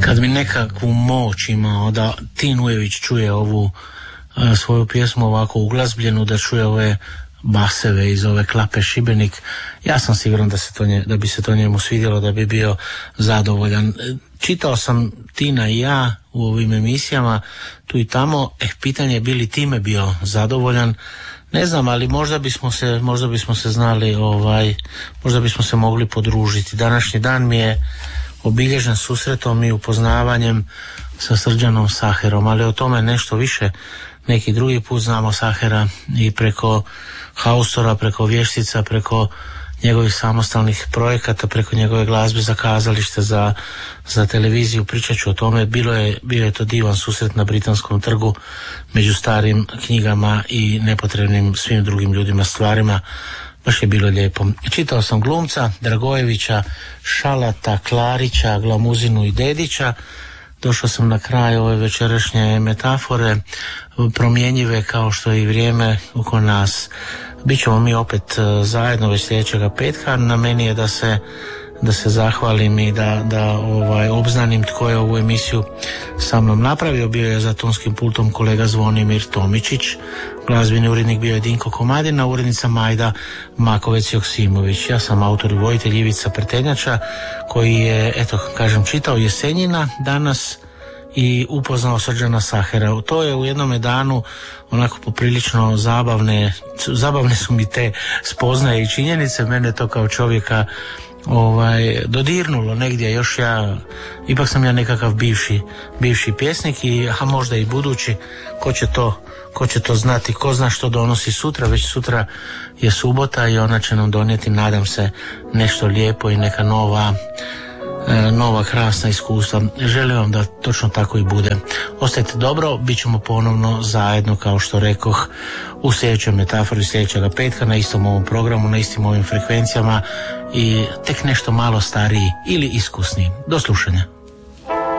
Kad bi nekakvu moć imao da Tin Ujević čuje ovu svoju pjesmu ovako uglazbljenu, da čuje ove baseve iz ove Klape Šibenik, ja sam siguran da bi se to njemu svidjelo, da bi bio zadovoljan. Čitao sam Tina i ja u ovim emisijama tu i tamo, pitanje je bi li time bio zadovoljan, ne znam, ali možda bismo se znali, možda bismo se mogli podružiti. Današnji dan mi je obilježen susretom i upoznavanjem sa Srđanom Saherom, ali o tome nešto više neki drugi put. Znamo Sahera i preko Haustora, preko Vještica, preko njegovih samostalnih projekata, preko njegove glazbe za kazalište, za televiziju. Pričat ću o tome. Bio je to divan susret na Britanskom trgu među starim knjigama i nepotrebnim svim drugim ljudima, stvarima. Baš je bilo lijepo. Čitao sam glumca Dragojevića, Šalata, Klarića, Glamuzinu i Dedića. Došao sam na kraj ove večerašnje metafore, promjenjive kao što je i vrijeme oko nas. Bićemo mi opet zajedno već sljedećega petka. Na meni je da se zahvalim i da obznanim tko je ovu emisiju sa mnom napravio. Bio je za tonskim pultom kolega Zvonimir Tomičić, glazbeni urednik bio je Dinko Komadina, urednica Majda Makovec-Joksimović. Ja sam autor i vojitelj Ivica Prtenjača, koji je, čitao Jesenjina danas i upoznao Srđana Sahera. To je u jednome danu onako poprilično zabavne su mi te spoznaje i činjenice. Mene to kao čovjeka dodirnulo negdje. Još ipak sam ja nekakav bivši pjesnik, a možda i budući. Ko će to znati, ko zna što donosi sutra. Već sutra je subota i ona će nam donijeti, nadam se, nešto lijepo i neka nova krasna iskustva. Želim vam da točno tako i bude. Ostajte dobro, bit ćemo ponovno zajedno, kao što rekoh, u sljedećoj metafori sljedećega petka na istom ovom programu, na istim ovim frekvencijama i tek nešto malo stariji ili iskusniji. Do slušanja.